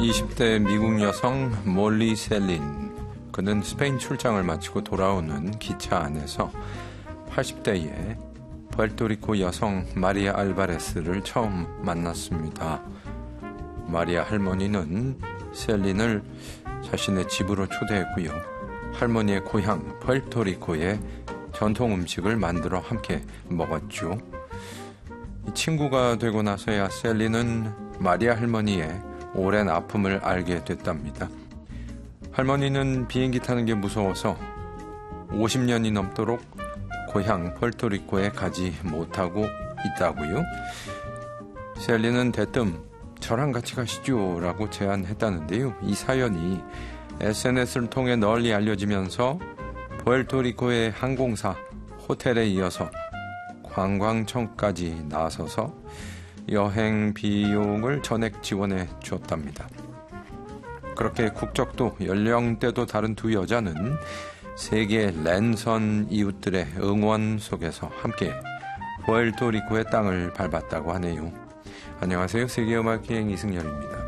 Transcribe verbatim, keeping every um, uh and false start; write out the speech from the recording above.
이십 대 미국 여성 몰리 셀린. 그는 스페인 출장을 마치고 돌아오는 기차 안에서 팔십 대의 푸에르토리코 여성 마리아 알바레스를 처음 만났습니다. 마리아 할머니는 셀린을 자신의 집으로 초대했고요. 할머니의 고향 푸에르토리코의 전통 음식을 만들어 함께 먹었죠. 친구가 되고 나서야 셀린은 마리아 할머니의 오랜 아픔을 알게 됐답니다. 할머니는 비행기 타는 게 무서워서 오십 년이 넘도록 고향 푸에르토리코에 가지 못하고 있다고요. 셀린은 대뜸 저랑 같이 가시죠 라고 제안했다는데요. 이 사연이 에스엔에스를 통해 널리 알려지면서 푸에르토리코의 항공사, 호텔에 이어서 관광청까지 나서서 여행 비용을 전액 지원해 주었답니다. 그렇게 국적도 연령대도 다른 두 여자는 세계 랜선 이웃들의 응원 속에서 함께 푸에르토리코의 땅을 밟았다고 하네요. 안녕하세요. 세계음악여행 이승열입니다.